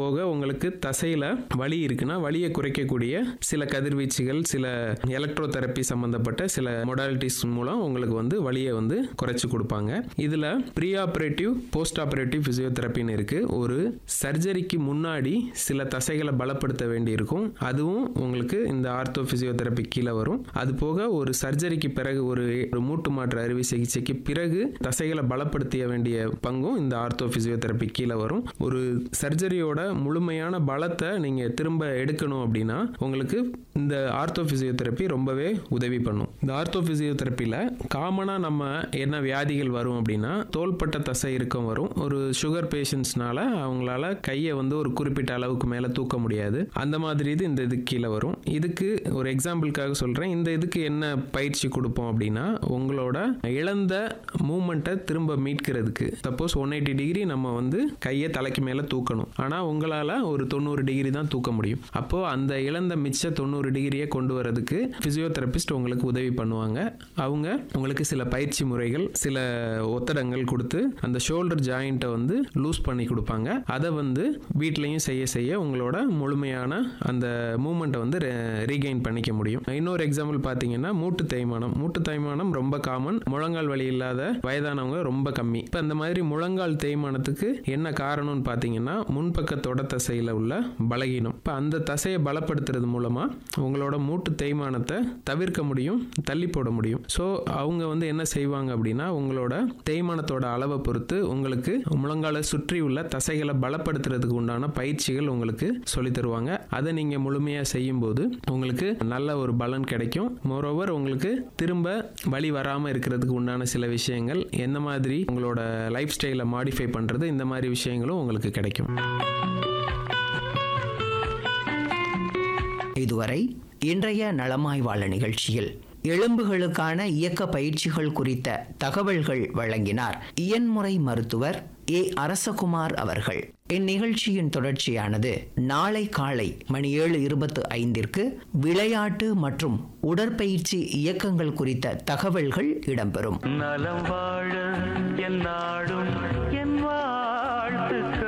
போக உங்களுக்கு தசையில் வலி இருக்குன்னா வலியை குறைக்கக்கூடிய சில கதிர்வீச்சுகள், சில எலக்ட்ரோ தெரப்பி சம்பந்தப்பட்ட சில மொடாலிட்டிஸ் மூலம் உங்களுக்கு வந்து வலியை வந்து குறைச்சி கொடுப்பாங்க. இதில் ப்ரீ ஆப்ரேட்டிவ், போஸ்ட் ஆப்ரேட்டிவ் ஃபிசியோதெரப்பின்னு இருக்குது. ஒரு சர்ஜரிக்கு முன்னாடி சில தசைகளை பலப்படுத்த வேண்டியிருக்கும், அதுவும் உங்களுக்கு இந்த ஆர்த்தோ ஃபிசியோதெரப்பி கீழே வரும். அது போக ஒரு சர்ஜரிக்கு பிறகு ஒரு மூட்டு மாற்று அறுவை சிகிச்சைக்கு பிறகு தசைகளை பலப்படுத்த வேண்டிய பங்கும் இந்த ஆர்த்தோ ஃபிசியோதெரப்பி கீழே வரும். ஒரு சர்ஜரியோட முழுமையான பலத்தை நீங்கள் திரும்ப எடுக்கணும் அப்படின்னா உங்களுக்கு இந்த ஆர்த்தோ ஃபிசியோதெரப்பி ரொம்பவே உதவி பண்ணும். இந்த ஆர்த்தோ ஃபிசியோதெரப்பியில் காமனாக நம்ம என்ன வியாதிகள் வரும் அப்படின்னா தோள்பட்ட தசை இறுக்கம் வரும். ஒரு சுகர் பேஷண்ட்ஸ்னால அவங்களால கையை வந்து ஒரு குறிப்பிட்ட அளவுக்கு மேலே தூக்க முடியாது. அந்த மாதிரி இது இந்த இதுக்கு கீழே வரும். இதுக்கு ஒரு எக்ஸாம்பிளுக்காக சொல்கிறேன். இந்த இதுக்கு என்ன பயிற்சி கொடுப்போம் அப்படின்னா உங்களோட இழந்த மூமெண்ட்டை திரும்ப மீட்கிறதுக்கு சப்போஸ் 180 டிகிரி நம்ம வந்து கையை தலைக்கு மேலே தூக்கணும், ஆனால் உங்களால் ஒரு 90 டிகிரி தான் தூக்க முடியும். அப்போது அந்த இழந்த மிச்ச 90 டிகிரியை கொண்டு வரதுக்கு ஃபிசியோதெரபிஸ்ட் உங்களுக்கு உதவி பண்ணுவாங்க. அவங்க உங்களுக்கு சில பயிற்சி முறைகள், சில ஒத்தடங்கள் கொடுத்து அந்த ஷோல்டர் ஜாயிண்ட்டை வந்து லூஸ் பண்ணி கொடுப்பாங்க. அதை வந்து வீட்லையும் செய்ய உங்களோட முழுமையான அந்த மூமெண்ட்டை வந்து ரீகெயின் பண்ணிக்க முடியும். இன்னொரு எக்ஸாம்பிள் பார்த்தீங்கன்னா மூட்டு தேய்மானம். மூட்டு தேய்மானம் ரொம்ப காமன். முழங்கால் வலி இல்லாத வயதானவங்க ரொம்ப கம்மி. இப்போ அந்த மாதிரி முழங்கால் தேய்மானத்துக்கு என்ன காரணம்னு பார்த்தீங்கன்னா முன்பக்க தொட தசையில் உள்ள பலகீனம். இப்போ அந்த தசையை பலப்படுத்துறது மூலமாக உங்களோட மூட்டு தேய்மானத்தை தவிர்க்க முடியும், தள்ளி போட முடியும். ஸோ அவங்க வந்து என்ன செய்வாங்க அப்படின்னா உங்களோட தேய்மானத்தோட அளவை பொறுத்து உங்களுக்கு முழங்காலை சுற்றி உள்ள தசைகளை பலப்படுத்துறதுக்கு உண்டான பயிற்சிகள் உங்களுக்கு சொல்லி தருவாங்க. அதை நீங்கள் முழுமையாக செய்யும்போது உங்களுக்கு நல்ல ஒரு பலன் கிடைக்கும். மோரோவர் உங்களுக்கு திரும்ப வலி வராமல் இருக்கிறதுக்கு உண்டான சில விஷயங்கள், எந்த மாதிரி உங்களோட லைஃப் ஸ்டைலை மாடிஃபை பண்ணுறது, இந்த மாதிரி விஷயங்களும் உங்களுக்கு கிடைக்கும். இதுவரை இன்றைய நலமாய் வாழ நிகழ்ச்சியில் எலும்புகளுக்கான இயக்க பயிற்சிகள் குறித்த தகவல்கள் வழங்கினார் இயன்முறை மருத்துவர் ஏ அரசகுமார் அவர்கள். இந்நிகழ்ச்சியின் தொடர்ச்சியானது நாளை காலை மணி 7:25 விளையாட்டு மற்றும் உடற்பயிற்சி இயக்கங்கள் குறித்த தகவல்கள் இடம்பெறும். நலம் வாழ என் நாடும் என் வாழ்த்துக்கள்.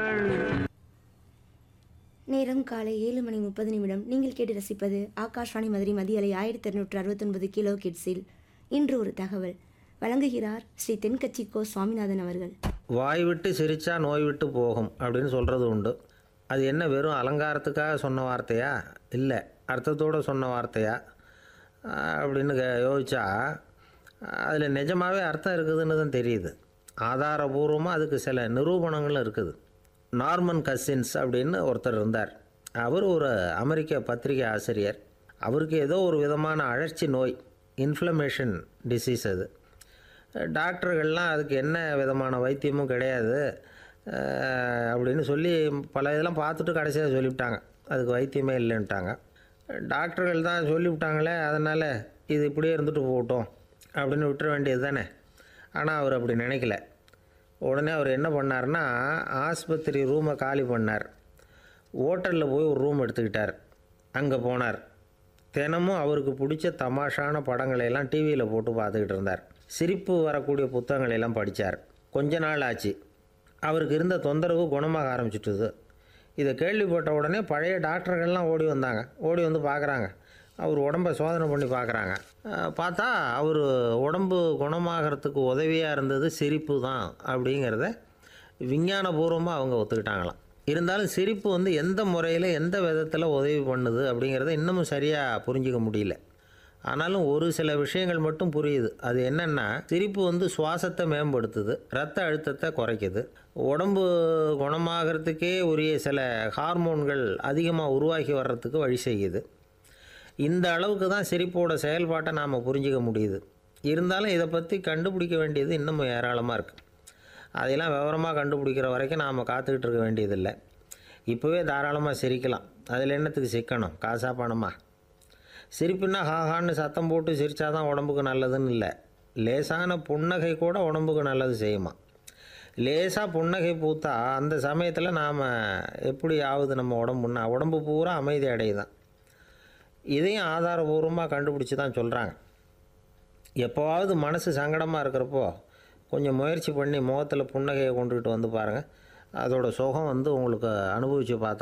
நேரம் காலை 7:30 நீங்கள் கேட்டு ரசிப்பது ஆகாஷ்வாணி மதுரை மதிய அலை 1269 கிலோ கிட்ஸில் இன்று ஒரு தகவல். வழங்குகிறார் ஸ்ரீ தென்கட்சி கோ சுவாமிநாதன் அவர்கள். வாய் விட்டு சிரிச்சா நோய் விட்டு போகும் அப்படின்னு சொல்கிறது உண்டு. அது என்ன வெறும் அலங்காரத்துக்காக சொன்ன வார்த்தையா, இல்லை அர்த்தத்தோடு சொன்ன வார்த்தையா அப்படின்னு யோசிச்சா அதில் நிஜமாகவே அர்த்தம் இருக்குதுன்னு தான் தெரியுது. ஆதாரபூர்வமாக அதுக்கு சில நிரூபணங்களும் இருக்குது. நார்மன் கசின்ஸ் அப்படின்னு ஒருத்தர் இருந்தார். அவர் ஒரு அமெரிக்க பத்திரிகை ஆசிரியர். அவருக்கு ஏதோ ஒரு விதமான அழற்சி நோய், இன்ஃப்ளமேஷன் டிசீஸ். அது டாக்டர்கள்லாம் அதுக்கு என்ன விதமான வைத்தியமும் கிடையாது அப்படின்னு சொல்லி பல இதெல்லாம் பார்த்துட்டு கடைசியாக சொல்லிவிட்டாங்க அதுக்கு வைத்தியமே இல்லைன்ட்டாங்க. டாக்டர்கள் தான் சொல்லிவிட்டாங்களே, அதனால் இது இப்படியே இருந்துட்டு போகட்டும் அப்படின்னு விட்டுற வேண்டியது தானே. ஆனால் அவர் அப்படி நினைக்கல. உடனே அவர் என்ன பண்ணார்னா ஆஸ்பத்திரி ரூமை காலி பண்ணார். ஹோட்டலில் போய் ஒரு ரூம் எடுத்துக்கிட்டார். அங்கே போனார். தினமும் அவருக்கு பிடிச்ச தமாஷான படங்களையெல்லாம் டிவியில் போட்டு பார்த்துக்கிட்டு இருந்தார். சிரிப்பு வரக்கூடிய புத்தகங்களையெல்லாம் படித்தார். கொஞ்ச நாள் ஆச்சு. அவருக்கு இருந்த தொந்தரவு குணமாக ஆரம்பிச்சிட்டுது. இதை கேள்விப்பட்ட உடனே பழைய டாக்டர்கள்லாம் ஓடி வந்தாங்க. ஓடி வந்து பார்க்குறாங்க. அவர் உடம்பை சோதனை பண்ணி பார்க்குறாங்க. பார்த்தா அவர் உடம்பு குணமாகறதுக்கு உதவியாக இருந்தது சிரிப்பு தான் அப்படிங்கிறத விஞ்ஞானபூர்வமாக அவங்க ஒத்துக்கிட்டாங்களாம். இருந்தாலும் சிரிப்பு வந்து எந்த முறையில் எந்த விதத்தில் உதவி பண்ணுது அப்படிங்கிறத இன்னமும் சரியாக புரிஞ்சிக்க முடியல. ஆனாலும் ஒரு சில விஷயங்கள் மட்டும் புரியுது. அது என்னென்னா சிரிப்பு வந்து சுவாசத்தை மேம்படுத்துது, இரத்த அழுத்தத்தை குறைக்குது, உடம்பு குணமாகறதுக்கே உரிய சில ஹார்மோன்கள் அதிகமாக உருவாகி வர்றதுக்கு வழி செய்யுது. இந்த அளவுக்கு தான் சிரிப்போட செயல்பாட்டை நாம் புரிஞ்சிக்க முடியுது. இருந்தாலும் இதை பற்றி கண்டுபிடிக்க வேண்டியது இன்னமும் ஏராளமாக இருக்குது. அதையெல்லாம் விவரமாக கண்டுபிடிக்கிற வரைக்கும் நாம் காத்துக்கிட்டு இருக்க வேண்டியதில்லை. இப்போவே தாராளமாக சிரிக்கலாம். அதில் என்னத்துக்கு சிக்கணும், காசா பணமா? சிரிப்புன்னா ஹாஹான்னு சத்தம் போட்டு சிரித்தாதான் உடம்புக்கு நல்லதுன்னு இல்லை. லேசான புன்னகை கூட உடம்புக்கு நல்லது செய்யுமா. லேசாக புன்னகை பூத்தா அந்த சமயத்தில் நாம் எப்படி ஆகுது நம்ம உடம்புன்னா உடம்பு பூரா அமைதி அடையுதான். இதையும் ஆதாரபூர்வமாக கண்டுபிடிச்சி தான் சொல்கிறாங்க. எப்போவாவது மனசு சங்கடமாக இருக்கிறப்போ கொஞ்சம் முயற்சி பண்ணி முகத்தில் புன்னகையை கொண்டுக்கிட்டு வந்து பாருங்கள். அதோட சுகம் வந்து உங்களுக்கு அனுபவித்து பார்த்தா